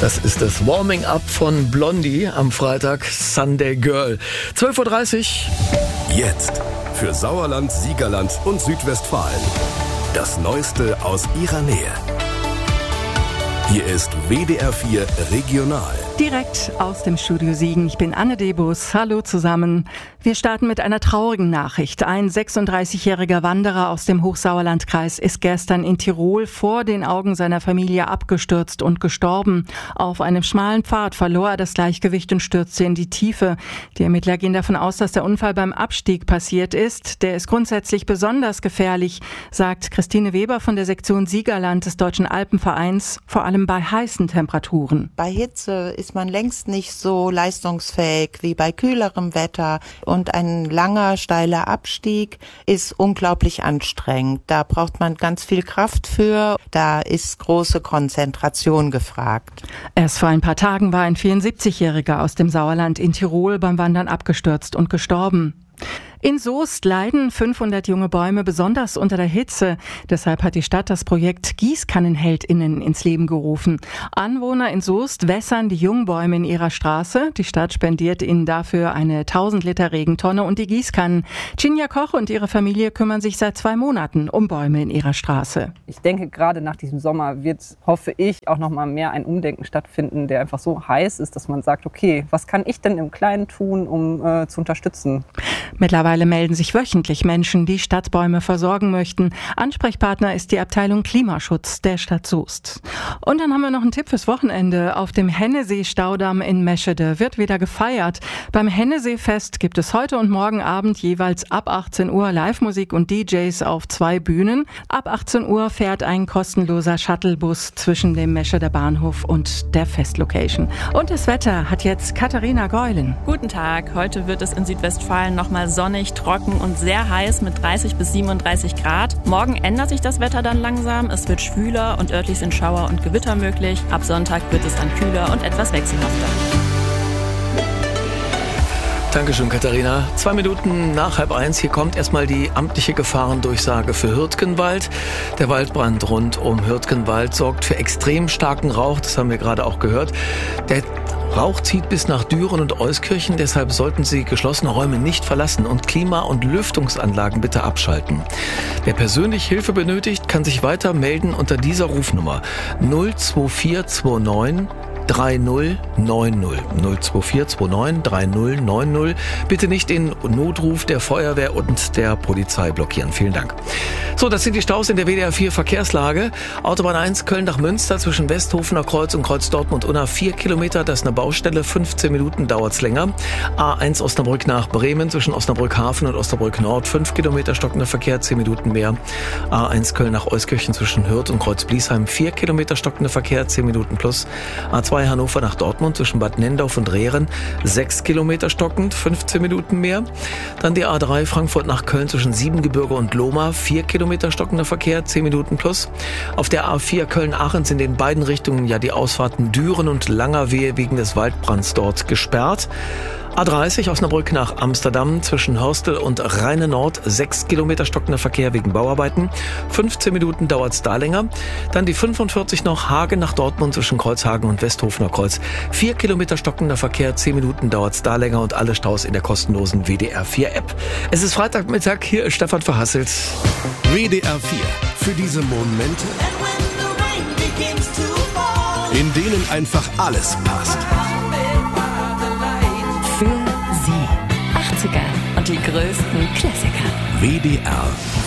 Das ist das Warming-up von Blondie am Freitag, Sunday Girl. 12:30 Uhr. Jetzt für Sauerland, Siegerland und Südwestfalen. Das Neueste aus ihrer Nähe. Hier ist WDR 4 Regional. Direkt aus dem Studio Siegen. Ich bin Anne Debus. Hallo zusammen. Wir starten mit einer traurigen Nachricht. Ein 36-jähriger Wanderer aus dem Hochsauerlandkreis ist gestern in Tirol vor den Augen seiner Familie abgestürzt und gestorben. Auf einem schmalen Pfad verlor er das Gleichgewicht und stürzte in die Tiefe. Die Ermittler gehen davon aus, dass der Unfall beim Abstieg passiert ist. Der ist grundsätzlich besonders gefährlich, sagt Christine Weber von der Sektion Siegerland des Deutschen Alpenvereins, vor allem bei heißen Temperaturen. Bei Hitze ist man längst nicht so leistungsfähig wie bei kühlerem Wetter. Und ein langer, steiler Abstieg ist unglaublich anstrengend. Da braucht man ganz viel Kraft für. Da ist große Konzentration gefragt. Erst vor ein paar Tagen war ein 74-Jähriger aus dem Sauerland in Tirol beim Wandern abgestürzt und gestorben. In Soest leiden 500 junge Bäume besonders unter der Hitze. Deshalb hat die Stadt das Projekt GießkannenheldInnen ins Leben gerufen. Anwohner in Soest wässern die jungen Bäume in ihrer Straße. Die Stadt spendiert ihnen dafür eine 1000 Liter Regentonne und die Gießkannen. Ginja Koch und ihre Familie kümmern sich seit 2 Monaten um Bäume in ihrer Straße. Ich denke, gerade nach diesem Sommer wird, hoffe ich, auch noch mal mehr ein Umdenken stattfinden, der einfach so heiß ist, dass man sagt, okay, was kann ich denn im Kleinen tun, um zu unterstützen? Mittlerweile melden sich wöchentlich Menschen, die Stadtbäume versorgen möchten. Ansprechpartner ist die Abteilung Klimaschutz der Stadt Soest. Und dann haben wir noch einen Tipp fürs Wochenende. Auf dem Hennesee-Staudamm in Meschede wird wieder gefeiert. Beim Hennesee-Fest gibt es heute und morgen Abend jeweils ab 18 Uhr Live-Musik und DJs auf 2 Bühnen. Ab 18 Uhr fährt ein kostenloser Shuttlebus zwischen dem Mescheder Bahnhof und der Festlocation. Und das Wetter hat jetzt Katharina Geulen. Guten Tag. Heute wird es in Südwestfalen nochmal sonnig, trocken und sehr heiß mit 30 bis 37 Grad. Morgen ändert sich das Wetter dann langsam. Es wird schwüler und örtlich sind Schauer und Gewitter möglich. Ab Sonntag wird es dann kühler und etwas wechselhafter. Dankeschön, Katharina. 2 Minuten nach 12:30. Hier kommt erstmal die amtliche Gefahrendurchsage für Hürtgenwald. Der Waldbrand rund um Hürtgenwald sorgt für extrem starken Rauch. Das haben wir gerade auch gehört. Der Rauch zieht bis nach Düren und Euskirchen. Deshalb sollten Sie geschlossene Räume nicht verlassen und Klima- und Lüftungsanlagen bitte abschalten. Wer persönlich Hilfe benötigt, kann sich weiter melden unter dieser Rufnummer 02429 3090 02429 3090. Bitte nicht den Notruf der Feuerwehr und der Polizei blockieren. Vielen Dank. So, das sind die Staus in der WDR 4 Verkehrslage. Autobahn 1 Köln nach Münster zwischen Westhofener Kreuz und Kreuz Dortmund-Unna 4 Kilometer. Das ist eine Baustelle. 15 Minuten dauert's länger. A1 Osnabrück nach Bremen zwischen Osnabrück Hafen und Osnabrück Nord 5 Kilometer stockender Verkehr, 10 Minuten mehr. A1 Köln nach Euskirchen zwischen Hürth und Kreuz Bliesheim 4 Kilometer stockender Verkehr, 10 Minuten plus. A2 Hannover nach Dortmund zwischen Bad Nendorf und Rehren 6 Kilometer stockend, 15 Minuten mehr. Dann die A3 Frankfurt nach Köln zwischen Siebengebirge und Lohmar 4 Kilometer stockender Verkehr, 10 Minuten plus. Auf der A4 Köln-Aachen sind in beiden Richtungen ja die Ausfahrten Düren und Langerwehe wegen des Waldbrands dort gesperrt. A30 Osnabrück nach Amsterdam zwischen Hörstel und Rheine Nord 6 Kilometer stockender Verkehr wegen Bauarbeiten. 15 Minuten dauert's da länger. Dann die 45 noch Hagen nach Dortmund zwischen Kreuzhagen und Westhofener Kreuz. 4 Kilometer stockender Verkehr, 10 Minuten dauert's da länger und alle Staus in der kostenlosen WDR 4 App. Es ist Freitagmittag, hier ist Stefan Verhasselt. WDR 4 für diese Momente, in denen einfach alles passt. Für Sie. 80er und die größten Klassiker. WDR